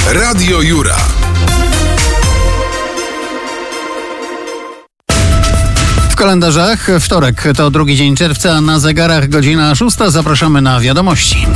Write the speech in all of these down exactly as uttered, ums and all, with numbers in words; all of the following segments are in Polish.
Radio Jura. W kalendarzach wtorek to drugi dzień czerwca, na zegarach godzina szósta. Zapraszamy na wiadomości.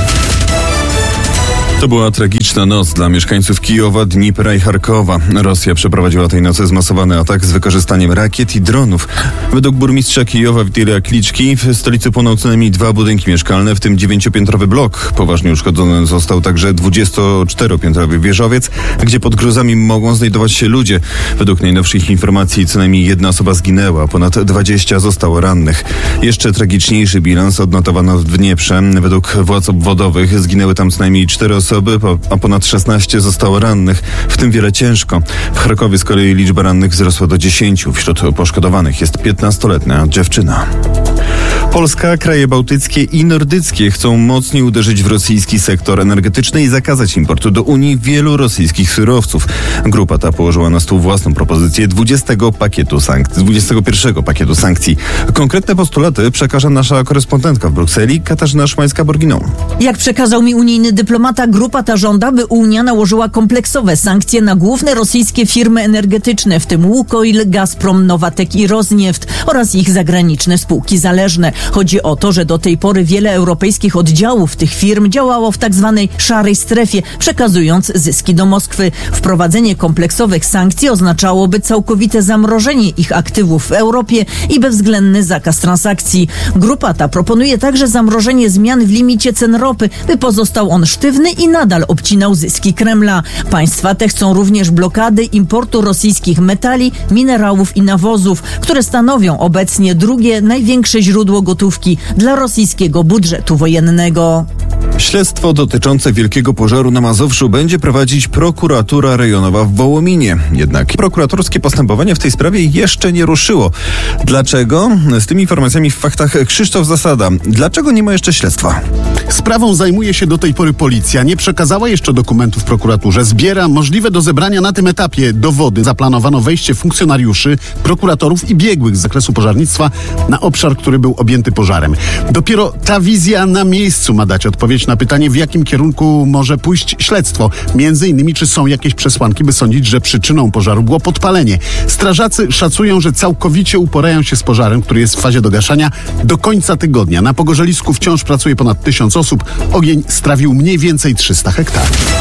To była tragiczna noc dla mieszkańców Kijowa, Dnipra i Charkowa. Rosja przeprowadziła tej nocy zmasowany atak z wykorzystaniem rakiet i dronów. Według burmistrza Kijowa Witylija Kliczki w stolicy płoną co najmniej dwa budynki mieszkalne, w tym dziewięciopiętrowy blok. Poważnie uszkodzony został także dwudziestoczteropiętrowy wieżowiec, gdzie pod gruzami mogą znajdować się ludzie. Według najnowszych informacji co najmniej jedna osoba zginęła, ponad dwadzieścia zostało rannych. Jeszcze tragiczniejszy bilans odnotowano w Dnieprze. Według władz obwodowych zginęły tam co najmniej cztery osoby, a ponad szesnaście zostało rannych, w tym wiele ciężko. W Charkowie z kolei liczba rannych wzrosła do dziesięciu. Wśród poszkodowanych jest piętnastoletnia dziewczyna. Polska, kraje bałtyckie i nordyckie chcą mocniej uderzyć w rosyjski sektor energetyczny i zakazać importu do Unii wielu rosyjskich surowców. Grupa ta położyła na stół własną propozycję dwudziestego pakietu sankcji, dwudziestego pierwszego pakietu sankcji. Konkretne postulaty przekaże nasza korespondentka w Brukseli, Katarzyna Szymańska-Borginą. Jak przekazał mi unijny dyplomata, grupa ta żąda, by Unia nałożyła kompleksowe sankcje na główne rosyjskie firmy energetyczne, w tym Łukoil, Gazprom, Nowatek i Rosnieft oraz ich zagraniczne spółki zależne. Chodzi o to, że do tej pory wiele europejskich oddziałów tych firm działało w tak zwanej szarej strefie, przekazując zyski do Moskwy. Wprowadzenie kompleksowych sankcji oznaczałoby całkowite zamrożenie ich aktywów w Europie i bezwzględny zakaz transakcji. Grupa ta proponuje także zamrożenie zmian w limicie cen ropy, by pozostał on sztywny i nadal obcinał zyski Kremla. Państwa te chcą również blokady importu rosyjskich metali, minerałów i nawozów, które stanowią obecnie drugie największe źródło gotówki dla rosyjskiego budżetu wojennego. Śledztwo dotyczące wielkiego pożaru na Mazowszu będzie prowadzić prokuratura rejonowa w Wołominie. Jednak prokuratorskie postępowanie w tej sprawie jeszcze nie ruszyło. Dlaczego? Z tymi informacjami w faktach Krzysztof Zasada. Dlaczego nie ma jeszcze śledztwa? Sprawą zajmuje się do tej pory policja. Nie przekazała jeszcze dokumentów prokuraturze. Zbiera możliwe do zebrania na tym etapie dowody. Zaplanowano wejście funkcjonariuszy, prokuratorów i biegłych z zakresu pożarnictwa na obszar, który był objęty pożarem. Dopiero ta wizja na miejscu ma dać odpowiedź na pytanie, w jakim kierunku może pójść śledztwo. Między innymi, czy są jakieś przesłanki, by sądzić, że przyczyną pożaru było podpalenie. Strażacy szacują, że całkowicie uporają się z pożarem, który jest w fazie dogaszania, do końca tygodnia. Na pogorzelisku wciąż pracuje ponad tysiąc osób. Ogień strawił mniej więcej trzysta hektarów.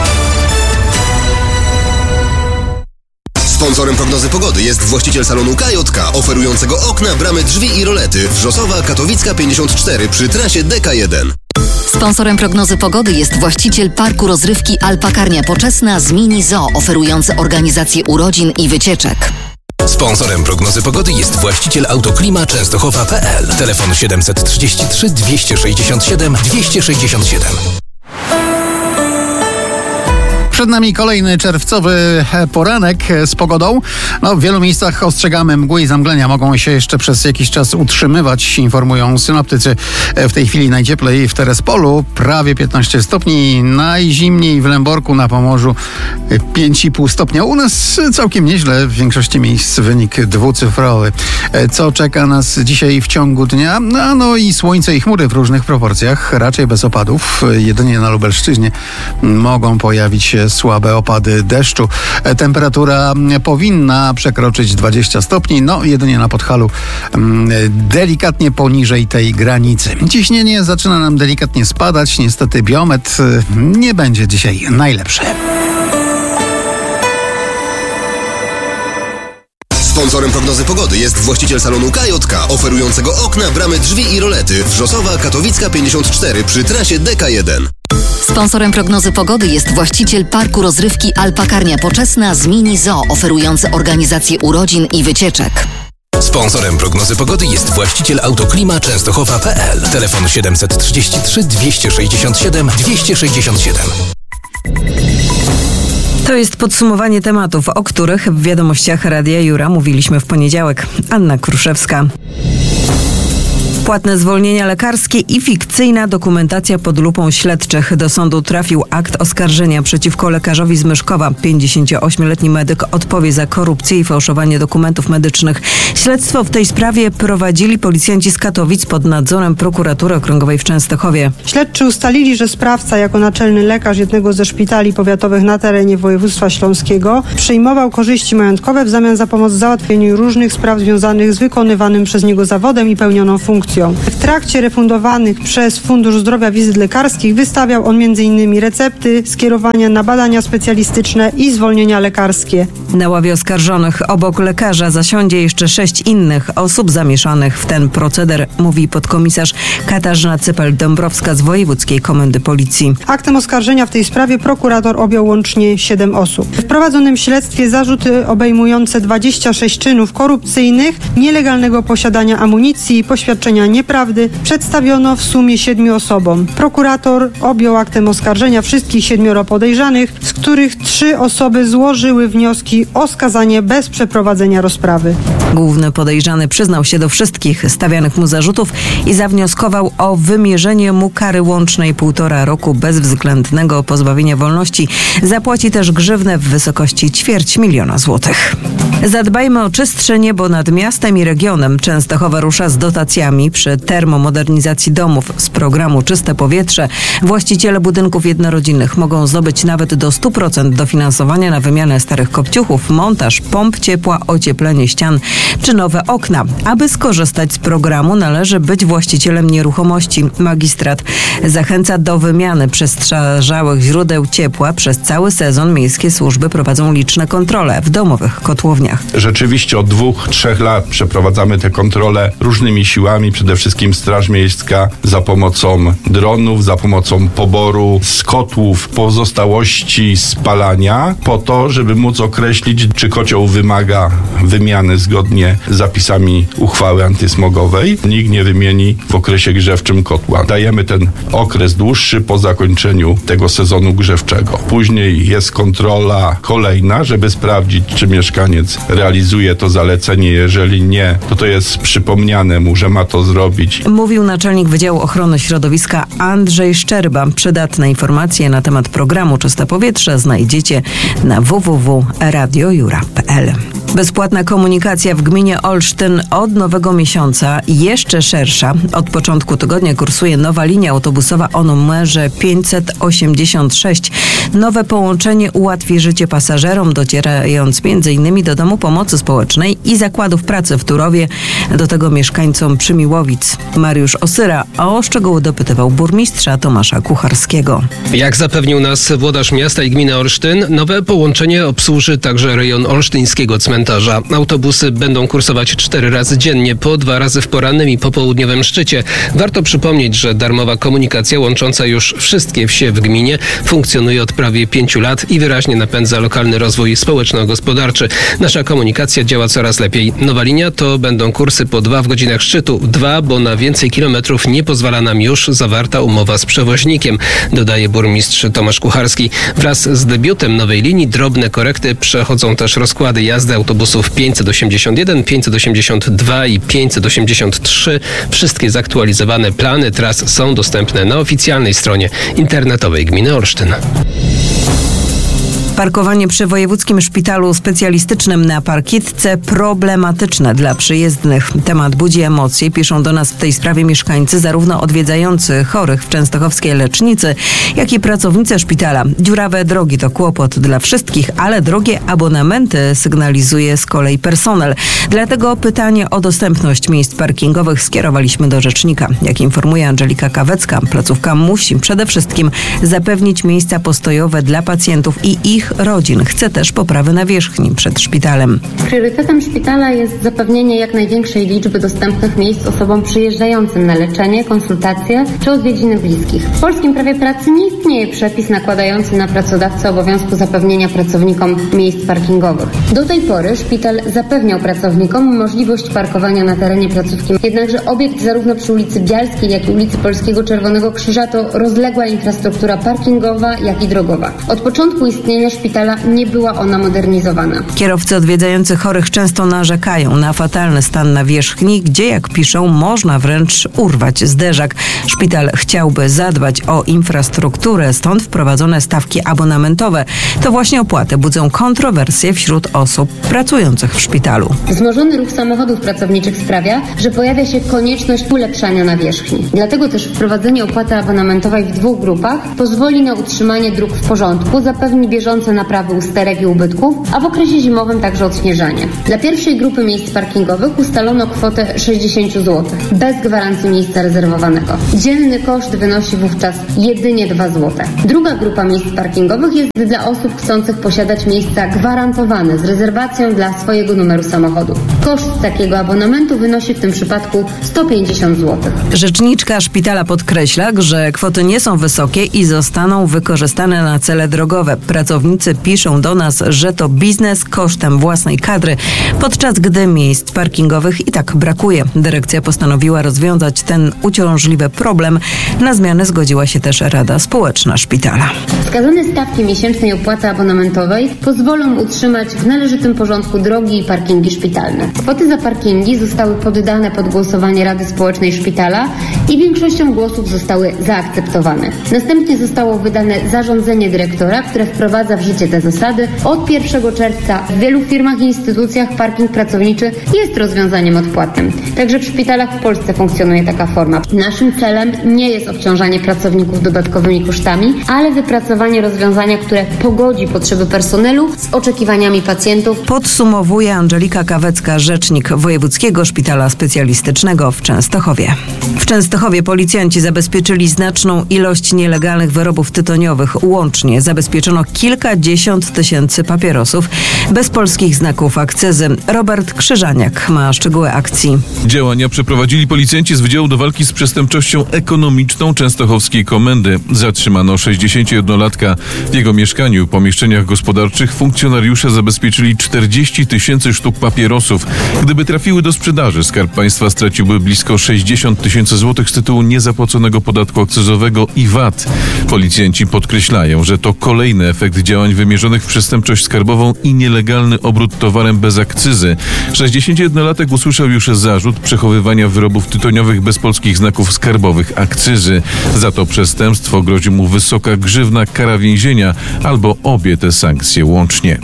Sponsorem prognozy pogody jest właściciel salonu K J K, oferującego okna, bramy, drzwi i rolety. Wrzosowa, Katowicka pięćdziesiąt cztery przy trasie D K jeden. Sponsorem prognozy pogody jest właściciel parku rozrywki Alpakarnia Poczesna z Mini Zoo, oferujący organizację urodzin i wycieczek. Sponsorem prognozy pogody jest właściciel Autoklima Częstochowa kropka p l. Telefon siedem trzy trzy, dwieście sześćdziesiąt siedem, dwieście sześćdziesiąt siedem. Przed nami kolejny czerwcowy poranek z pogodą. No, w wielu miejscach ostrzegamy, mgły i zamglenia mogą się jeszcze przez jakiś czas utrzymywać, informują synoptycy. W tej chwili najcieplej w Terespolu, prawie piętnaście stopni, najzimniej w Lęborku na Pomorzu pięć i pół stopnia. U nas całkiem nieźle, w większości miejsc wynik dwucyfrowy. Co czeka nas dzisiaj w ciągu dnia? No, no i słońce i chmury w różnych proporcjach, raczej bez opadów. Jedynie na Lubelszczyźnie mogą pojawić się słabe opady deszczu. Temperatura powinna przekroczyć dwadzieścia stopni, no jedynie na Podhalu delikatnie poniżej tej granicy. Ciśnienie zaczyna nam delikatnie spadać, niestety biometr nie będzie dzisiaj najlepszy. Sponsorem prognozy pogody jest właściciel salonu K J K, oferującego okna, bramy, drzwi i rolety. Wrzosowa, Katowicka pięćdziesiąt cztery przy trasie D K jeden. Sponsorem prognozy pogody jest właściciel parku rozrywki Alpakarnia Poczesna z Mini Zoo, oferujący organizację urodzin i wycieczek. Sponsorem prognozy pogody jest właściciel Autoklima Częstochowa kropka p l. Telefon siedem trzy trzy, dwieście sześćdziesiąt siedem, dwieście sześćdziesiąt siedem. To jest podsumowanie tematów, o których w wiadomościach Radia Jura mówiliśmy w poniedziałek. Anna Kruszewska. Płatne zwolnienia lekarskie i fikcyjna dokumentacja pod lupą śledczych. Do sądu trafił akt oskarżenia przeciwko lekarzowi z Myszkowa. pięćdziesięcioośmioletni medyk odpowie za korupcję i fałszowanie dokumentów medycznych. Śledztwo w tej sprawie prowadzili policjanci z Katowic pod nadzorem prokuratury okręgowej w Częstochowie. Śledczy ustalili, że sprawca jako naczelny lekarz jednego ze szpitali powiatowych na terenie województwa śląskiego przyjmował korzyści majątkowe w zamian za pomoc w załatwieniu różnych spraw związanych z wykonywanym przez niego zawodem i pełnioną funkcją. W trakcie refundowanych przez Fundusz Zdrowia wizyt lekarskich wystawiał on między innymi recepty, skierowania na badania specjalistyczne i zwolnienia lekarskie. Na ławie oskarżonych obok lekarza zasiądzie jeszcze sześć innych osób zamieszanych w ten proceder, mówi podkomisarz Katarzyna Cypel-Dąbrowska z Wojewódzkiej Komendy Policji. Aktem oskarżenia w tej sprawie prokurator objął łącznie siedem osób. W prowadzonym śledztwie zarzuty obejmujące dwadzieścia sześć czynów korupcyjnych, nielegalnego posiadania amunicji i poświadczenia nieprawdy przedstawiono w sumie siedmiu osobom. Prokurator objął aktem oskarżenia wszystkich siedmioro podejrzanych, z których trzy osoby złożyły wnioski o skazanie bez przeprowadzenia rozprawy. Główny podejrzany przyznał się do wszystkich stawianych mu zarzutów i zawnioskował o wymierzenie mu kary łącznej półtora roku bezwzględnego pozbawienia wolności. Zapłaci też grzywnę w wysokości ćwierć miliona złotych. Zadbajmy o czystsze niebo nad miastem i regionem. Częstochowa rusza z dotacjami przy termomodernizacji domów z programu Czyste Powietrze. Właściciele budynków jednorodzinnych mogą zdobyć nawet do stu procent dofinansowania na wymianę starych kopciuchów, montaż pomp ciepła, ocieplenie ścian czy nowe okna. Aby skorzystać z programu, należy być właścicielem nieruchomości. Magistrat zachęca do wymiany przestarzałych źródeł ciepła. Przez cały sezon miejskie służby prowadzą liczne kontrole w domowych kotłowniach. Rzeczywiście od dwóch, trzech lat przeprowadzamy te kontrole różnymi siłami, przede wszystkim Straż Miejska za pomocą dronów, za pomocą poboru z kotłów pozostałości spalania, po to, żeby móc określić, czy kocioł wymaga wymiany zgodnie z zapisami uchwały antysmogowej. Nikt nie wymieni w okresie grzewczym kotła. Dajemy ten okres dłuższy po zakończeniu tego sezonu grzewczego. Później jest kontrola kolejna, żeby sprawdzić, czy mieszkaniec realizuje to zalecenie. Jeżeli nie, to to jest przypomniane mu, że ma to zrobić. Mówił naczelnik Wydziału Ochrony Środowiska Andrzej Szczerba. Przydatne informacje na temat programu Czyste Powietrze znajdziecie na w w w kropka radio jura kropka p l. Bezpłatna komunikacja w gminie Olsztyn od nowego miesiąca jeszcze szersza. Od początku tygodnia kursuje nowa linia autobusowa o numerze pięćset osiemdziesiąt sześć. Nowe połączenie ułatwi życie pasażerom, docierając między innymi do Domu Pomocy Społecznej i zakładów pracy w Turowie, do tego mieszkańcom Przymiłowic. Mariusz Osyra o szczegóły dopytywał burmistrza Tomasza Kucharskiego. Jak zapewnił nas włodarz miasta i gminy Olsztyn, nowe połączenie obsłuży także rejon olsztyńskiego cmentarza. Autobusy będą kursować cztery razy dziennie, po dwa razy w porannym i popołudniowym szczycie. Warto przypomnieć, że darmowa komunikacja łącząca już wszystkie wsie w gminie funkcjonuje od prawie pięciu lat i wyraźnie napędza lokalny rozwój społeczno-gospodarczy. Nasza komunikacja działa coraz lepiej. Nowa linia to będą kursy po dwa w godzinach szczytu. Dwa, bo na więcej kilometrów nie pozwala nam już zawarta umowa z przewoźnikiem, dodaje burmistrz Tomasz Kucharski. Wraz z debiutem nowej linii drobne korekty przechodzą też rozkłady jazdy autobusów pięćset osiemdziesiąt jeden, pięćset osiemdziesiąt dwa i pięćset osiemdziesiąt trzy. Wszystkie zaktualizowane plany tras są dostępne na oficjalnej stronie internetowej gminy Olsztyn. Parkowanie przy Wojewódzkim Szpitalu Specjalistycznym na parkietce problematyczne dla przyjezdnych. Temat budzi emocje. Piszą do nas w tej sprawie mieszkańcy, zarówno odwiedzający chorych w częstochowskiej lecznicy, jak i pracownicy szpitala. Dziurawe drogi to kłopot dla wszystkich, ale drogie abonamenty sygnalizuje z kolei personel. Dlatego pytanie o dostępność miejsc parkingowych skierowaliśmy do rzecznika. Jak informuje Angelika Kawecka, placówka musi przede wszystkim zapewnić miejsca postojowe dla pacjentów i ich rodzin. Chce też poprawy nawierzchni przed szpitalem. Priorytetem szpitala jest zapewnienie jak największej liczby dostępnych miejsc osobom przyjeżdżającym na leczenie, konsultacje czy odwiedziny bliskich. W polskim prawie pracy nie istnieje przepis nakładający na pracodawcę obowiązku zapewnienia pracownikom miejsc parkingowych. Do tej pory szpital zapewniał pracownikom możliwość parkowania na terenie placówki. Jednakże obiekt zarówno przy ulicy Bialskiej, jak i ulicy Polskiego Czerwonego Krzyża to rozległa infrastruktura parkingowa, jak i drogowa. Od początku istnienia szpitala nie była ona modernizowana. Kierowcy odwiedzający chorych często narzekają na fatalny stan nawierzchni, gdzie, jak piszą, można wręcz urwać zderzak. Szpital chciałby zadbać o infrastrukturę, stąd wprowadzone stawki abonamentowe. To właśnie opłaty budzą kontrowersje wśród osób pracujących w szpitalu. Wzmożony ruch samochodów pracowniczych sprawia, że pojawia się konieczność ulepszania nawierzchni. Dlatego też wprowadzenie opłaty abonamentowej w dwóch grupach pozwoli na utrzymanie dróg w porządku, zapewni bieżące naprawy usterek i ubytków, a w okresie zimowym także odśnieżanie. Dla pierwszej grupy miejsc parkingowych ustalono kwotę sześćdziesiąt złotych, bez gwarancji miejsca rezerwowanego. Dzienny koszt wynosi wówczas jedynie dwa złote. Druga grupa miejsc parkingowych jest dla osób chcących posiadać miejsca gwarantowane z rezerwacją dla swojego numeru samochodu. Koszt takiego abonamentu wynosi w tym przypadku sto pięćdziesiąt złotych. Rzeczniczka szpitala podkreśla, że kwoty nie są wysokie i zostaną wykorzystane na cele drogowe. Pracownicy piszą do nas, że to biznes kosztem własnej kadry, podczas gdy miejsc parkingowych i tak brakuje. Dyrekcja postanowiła rozwiązać ten uciążliwy problem. Na zmianę zgodziła się też Rada Społeczna szpitala. Wskazane stawki miesięcznej opłaty abonamentowej pozwolą utrzymać w należytym porządku drogi i parkingi szpitalne. Kwoty za parkingi zostały poddane pod głosowanie Rady Społecznej szpitala i większością głosów zostały zaakceptowane. Następnie zostało wydane zarządzenie dyrektora, które wprowadza w życie te zasady. Od pierwszego czerwca w wielu firmach i instytucjach parking pracowniczy jest rozwiązaniem odpłatnym. Także w szpitalach w Polsce funkcjonuje taka forma. Naszym celem nie jest obciążanie pracowników dodatkowymi kosztami, ale wypracowanie rozwiązania, które pogodzi potrzeby personelu z oczekiwaniami pacjentów. Podsumowuje Angelika Kawecka, rzecznik Wojewódzkiego Szpitala Specjalistycznego w Częstochowie. W Częstochowie policjanci zabezpieczyli znaczną ilość nielegalnych wyrobów tytoniowych. Łącznie zabezpieczono kilkadziesiąt tysięcy papierosów bez polskich znaków akcyzy. Robert Krzyżaniak ma szczegóły akcji. Działania przeprowadzili policjanci z Wydziału do Walki z Przestępczością Ekonomiczną Częstochowskiej Komendy. Zatrzymano sześćdziesięciojednolatka. W jego mieszkaniu i pomieszczeniach gospodarczych funkcjonariusze zabezpieczyli czterdzieści tysięcy sztuk papierosów. Gdyby trafiły do sprzedaży, Skarb Państwa straciłby blisko sześćdziesiąt tysięcy złotych z tytułu niezapłaconego podatku akcyzowego i V A T. Policjanci podkreślają, że to kolejny efekt działań wymierzonych w przestępczość skarbową i nielegalny obrót towarem bez akcyzy. sześćdziesięciojednolatek usłyszał już zarzut przechowywania wyrobów tytoniowych bez polskich znaków skarbowych akcyzy. Za to przestępstwo grozi mu wysoka grzywna, kara więzienia albo obie te sankcje łącznie.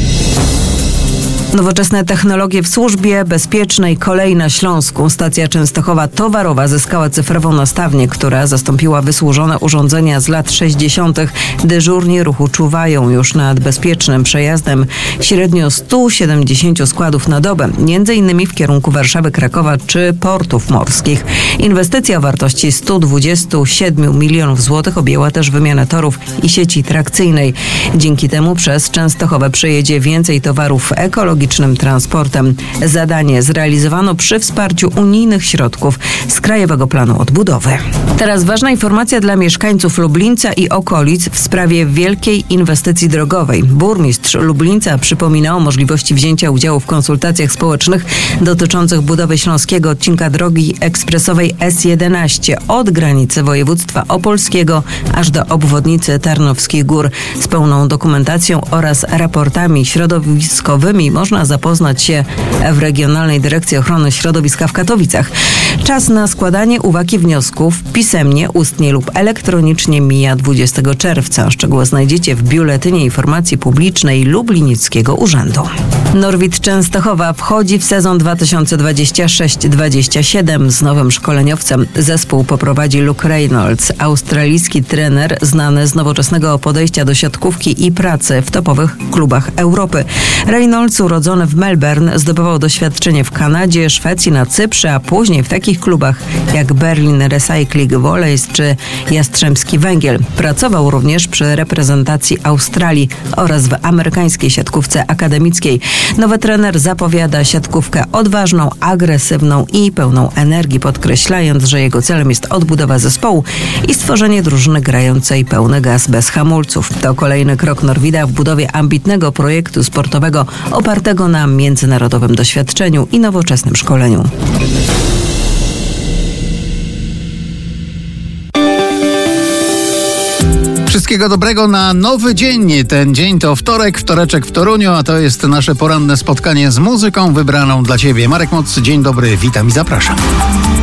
Nowoczesne technologie w służbie bezpiecznej. Kolej na Śląsku. Stacja Częstochowa Towarowa zyskała cyfrową nastawnię, która zastąpiła wysłużone urządzenia z lat sześćdziesiątych. Dyżurni ruchu czuwają już nad bezpiecznym przejazdem średnio stu siedemdziesięciu składów na dobę, między innymi w kierunku Warszawy, Krakowa czy portów morskich. Inwestycja o wartości stu dwudziestu siedmiu milionów złotych objęła też wymianę torów i sieci trakcyjnej. Dzięki temu przez Częstochowę przejedzie więcej towarów ekologicznych transportem. Zadanie zrealizowano przy wsparciu unijnych środków z Krajowego Planu Odbudowy. Teraz ważna informacja dla mieszkańców Lublińca i okolic w sprawie wielkiej inwestycji drogowej. Burmistrz Lublińca przypomina o możliwości wzięcia udziału w konsultacjach społecznych dotyczących budowy śląskiego odcinka drogi ekspresowej S jedenaście od granicy województwa opolskiego aż do obwodnicy Tarnowskich Gór. Z pełną dokumentacją oraz raportami środowiskowymi można zapoznać się w Regionalnej Dyrekcji Ochrony Środowiska w Katowicach. Czas na składanie uwag i wniosków pisemnie, ustnie lub elektronicznie mija dwudziestego czerwca. Szczegóły znajdziecie w Biuletynie Informacji Publicznej Lublinickiego Urzędu. Norwid Częstochowa wchodzi w sezon dwa tysiące dwudziesty szósty dwudziesty siódmy z nowym szkoleniowcem. Zespół poprowadzi Luke Reynolds, australijski trener znany z nowoczesnego podejścia do siatkówki i pracy w topowych klubach Europy. Reynolds, urodzony w Melbourne, zdobywał doświadczenie w Kanadzie, Szwecji, na Cyprze, a później w takich klubach jak Berlin Recycling Volleys czy Jastrzębski Węgiel. Pracował również przy reprezentacji Australii oraz w amerykańskiej siatkówce akademickiej. Nowy trener zapowiada siatkówkę odważną, agresywną i pełną energii, podkreślając, że jego celem jest odbudowa zespołu i stworzenie drużyny grającej pełny gaz bez hamulców. To kolejny krok Norwida w budowie ambitnego projektu sportowego opartego na międzynarodowym doświadczeniu i nowoczesnym szkoleniu. Wszystkiego dobrego na nowy dzień. Ten dzień to wtorek, wtoreczek w Toruniu, a to jest nasze poranne spotkanie z muzyką wybraną dla Ciebie. Marek Moc, dzień dobry, witam i zapraszam.